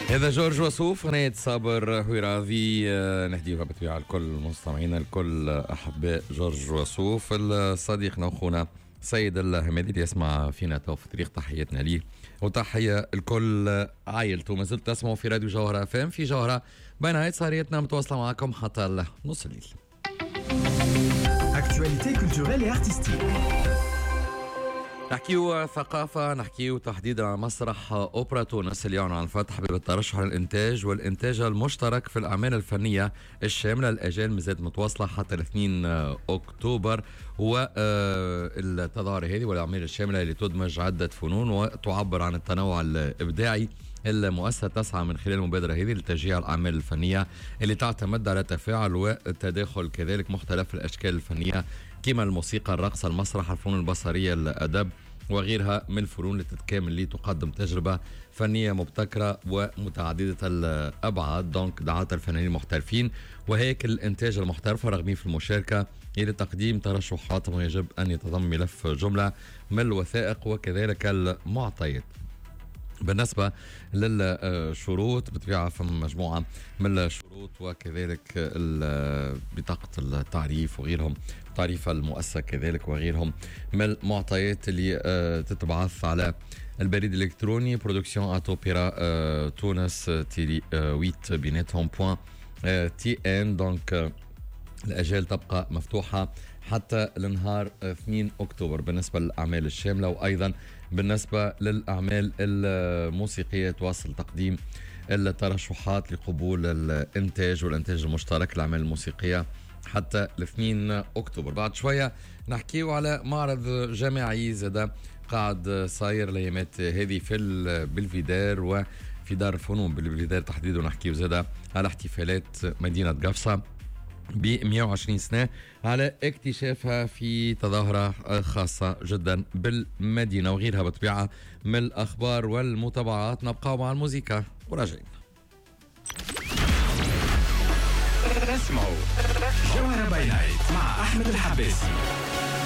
هذا جورج وسوف غنية صابر هويراضي. نهديوها بالطبيعة لكل مستمعينا الكل أحباء جورج وسوف. صديقنا وأخونا سيد الهمادي اللي يسمع فينا تو في طريق، تحياتنا ليه وتحية الكل عائلته. ما زلت تسمعوا في راديو جوهرة فام في جوهرة بين هاي صاريتنا متواصلة معكم حتى نص الليل. Actualité culturelle et artistique. نحكيو ثقافة، نحكيو تحديدا عن مسرح أوبرا تونس اللي يعلن عن الفتح بالترشح للإنتاج والإنتاج المشترك في الأعمال الفنية الشاملة. الأجال مازالت متواصلة حتى 2 أكتوبر، والتظاهرة هذه والأعمال الشاملة اللي تدمج عدة فنون وتعبر عن التنوع الإبداعي. المؤسسة تسعى من خلال المبادرة هذه لتشجيع الأعمال الفنية اللي تعتمد على التفاعل والتداخل، كذلك مختلف الأشكال الفنية كما الموسيقى، الرقص، المسرح، الفنون البصرية، الأدب وغيرها من الفنون اللي تتكامل اللي تقدم تجربة فنية مبتكرة ومتعددة الأبعاد. دونك دعوات الفنانين المحترفين وهيك الإنتاج المحترف راغبين في المشاركة إلى تقديم ترشحاتهم، ويجب أن يتضمن ملف جملة من الوثائق وكذلك المعطيات. بالنسبة للشروط بطبيعة فم مجموعة من الشروط وكذلك بطاقة التعريف وغيرهم، تعريف المؤسسة كذلك وغيرهم من المعطيات اللي تتبعث على البريد الإلكتروني production@opera تونس -8 بيناتهم .tn. دونك الأجال تبقى مفتوحة حتى لنهار 2 أكتوبر بالنسبة للأعمال الشاملة، وأيضا بالنسبة للأعمال الموسيقية تواصل تقديم الترشحات لقبول الإنتاج والإنتاج المشترك الأعمال الموسيقية حتى 2 أكتوبر. بعد شوية نحكيه على معرض جماعي زاد قاعد صاير الأيامات هذه في بالفيدار وفي دار الفنون بالفيدار تحديدا. نحكيه زاد على احتفالات مدينة قفصة ب 120 سنة على اكتشافها في تظاهرة خاصة جدا بالمدينة وغيرها بطبيعة من الأخبار والمتابعات. نبقى مع الموسيقى وراجعين. اسمعوا جوهرة باي نايت مع أحمد الحباسي.